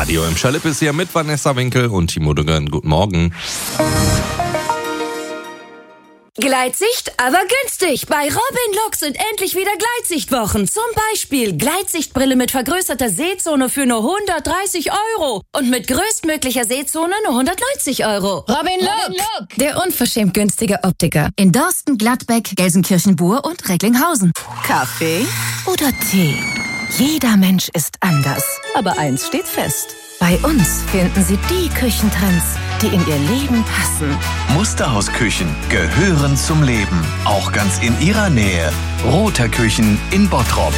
Radio im Schalipp ist hier mit Vanessa Winkel und Timo Duggan. Guten Morgen. Gleitsicht, aber günstig. Bei Robin Look sind endlich wieder Gleitsichtwochen. Zum Beispiel Gleitsichtbrille mit vergrößerter Sehzone für nur 130 € und mit größtmöglicher Sehzone nur 190 €. Robin Look, der unverschämt günstige Optiker. In Dorsten, Gladbeck, Gelsenkirchen-Bur und Recklinghausen. Kaffee oder Tee? Jeder Mensch ist anders. Aber eins steht fest. Bei uns finden Sie die Küchentrends, die in Ihr Leben passen. Musterhausküchen gehören zum Leben, auch ganz in Ihrer Nähe. Rother Küchen in Bottrop.